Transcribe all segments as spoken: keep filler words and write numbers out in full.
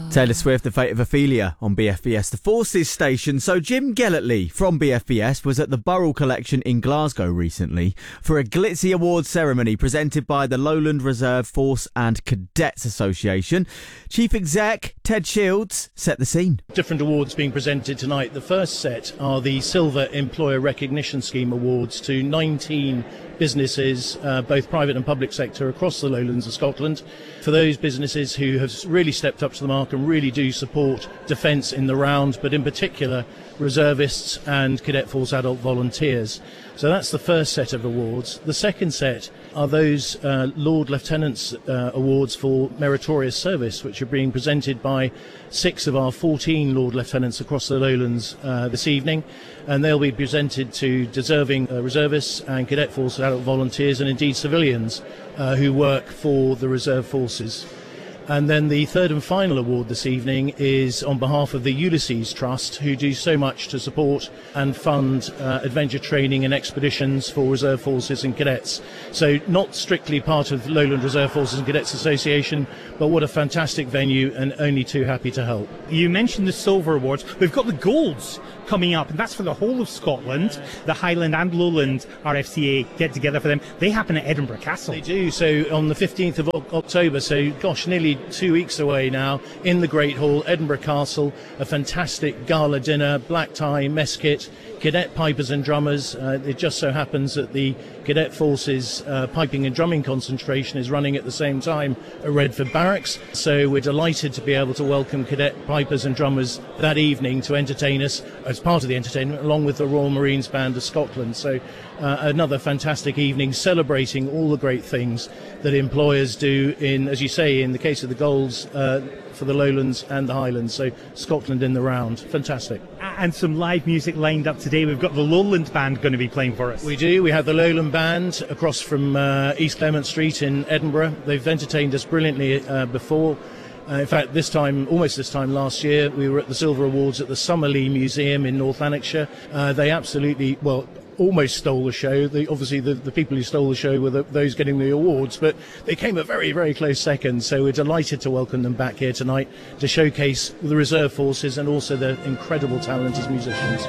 Taylor Swift, The Fate of Ophelia on B F B S, the Forces station. So Jim Gellertley from B F B S was at the Burrell Collection in Glasgow recently for a glitzy awards ceremony presented by the Lowland Reserve Force and Cadets Association. Chief Exec Ted Shields set the scene. Different awards being presented tonight. The first set are the Silver Employer Recognition Scheme Awards to nineteen businesses, uh, both private and public sector, across the lowlands of Scotland, for those businesses who have really stepped up to the mark and really do support defence in the round, but in particular reservists and Cadet Force adult volunteers. So that's the first set of awards. The second set are those uh, Lord Lieutenants uh, awards for meritorious service, which are being presented by six of our fourteen Lord Lieutenants across the lowlands uh, this evening, and they'll be presented to deserving uh, reservists and Cadet Force adult volunteers, and indeed civilians uh, who work for the reserve forces. And then the third and final award this evening is on behalf of the Ulysses Trust, who do so much to support and fund uh, adventure training and expeditions for reserve forces and cadets. So not strictly part of Lowland Reserve Forces and Cadets Association, but what a fantastic venue, and only too happy to help. You mentioned the Silver Awards. We've got the Golds coming up, and that's for the whole of Scotland. The Highland and Lowland R F C A get together for them. They happen at Edinburgh Castle. They do, so on the fifteenth of October, so gosh, nearly two weeks away now, in the Great Hall, Edinburgh Castle, a fantastic gala dinner, black tie, mess kit, cadet pipers and drummers. Uh, it just so happens that the Cadet Forces uh, piping and drumming concentration is running at the same time at Redford Barracks, so we're delighted to be able to welcome cadet pipers and drummers that evening to entertain us as part of the entertainment, along with the Royal Marines Band of Scotland. So uh, another fantastic evening celebrating all the great things that employers do in, as you say, in the case of the Golds, uh, for the Lowlands and the Highlands, so Scotland in the round. Fantastic. And some live music lined up today. We've got the Lowland Band going to be playing for us. We do. We have the Lowland Band across from uh, East Clement Street in Edinburgh. They've entertained us brilliantly uh, before. Uh, in fact, this time, almost this time last year, we were at the Silver Awards at the Summerlee Museum in North Lanarkshire. Uh, they absolutely, well, almost stole the show. The, obviously, the, the people who stole the show were the, those getting the awards, but they came a very, very close second. So we're delighted to welcome them back here tonight to showcase the reserve forces and also their incredible talent as musicians.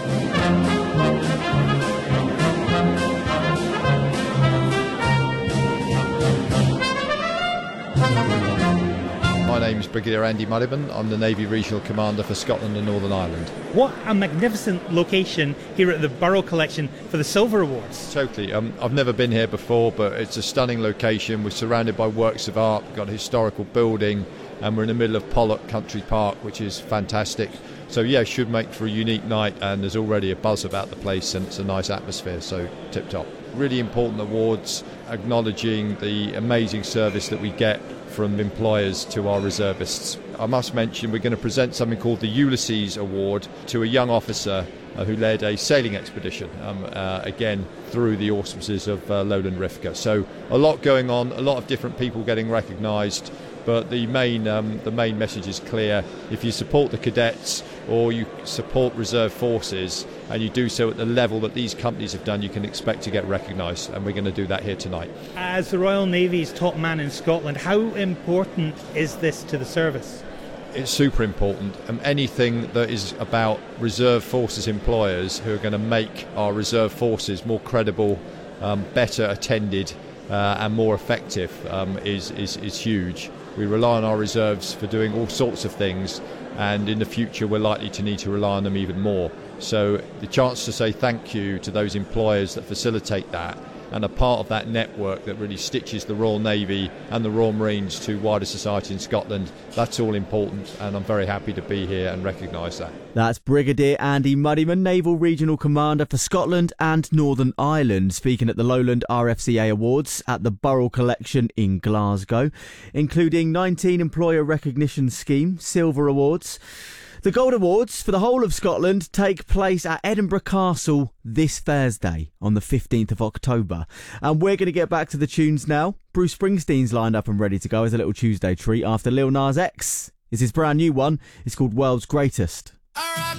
My name is Brigadier Andy Muddiman. I'm the Navy Regional Commander for Scotland and Northern Ireland. What a magnificent location here at the Burrell Collection for the Silver Awards. Totally. Um, I've never been here before, but it's a stunning location. We're surrounded by works of art. We've got a historical building, and we're in the middle of Pollock Country Park, which is fantastic. So yeah, should make for a unique night, and there's already a buzz about the place, and it's a nice atmosphere, so tip-top. Really important awards acknowledging the amazing service that we get from employers to our reservists. I must mention we're going to present something called the Ulysses Award to a young officer uh, who led a sailing expedition, um, uh, again through the auspices of uh, Lowland R I F C A. So a lot going on, a lot of different people getting recognised, but the main um, the main message is clear. If you support the cadets or you support reserve forces and you do so at the level that these companies have done, you can expect to get recognised, and we're going to do that here tonight. As the Royal Navy's top man in Scotland, how important is this to the service? It's super important, and anything that is about reserve forces employers who are going to make our reserve forces more credible, um, better attended uh, and more effective um, is, is, is huge. We rely on our reserves for doing all sorts of things, and in the future we're likely to need to rely on them even more. So the chance to say thank you to those employers that facilitate that and are part of that network that really stitches the Royal Navy and the Royal Marines to wider society in Scotland, that's all important, and I'm very happy to be here and recognise that. That's Brigadier Andy Muddiman, Naval Regional Commander for Scotland and Northern Ireland, speaking at the Lowland R F C A Awards at the Burrell Collection in Glasgow, including nineteen Employer Recognition Scheme Silver Awards. The Gold Awards for the whole of Scotland take place at Edinburgh Castle this Thursday on the fifteenth of October. And we're going to get back to the tunes now. Bruce Springsteen's lined up and ready to go as a little Tuesday treat after Lil Nas X is his brand new one. It's called World's Greatest. All right.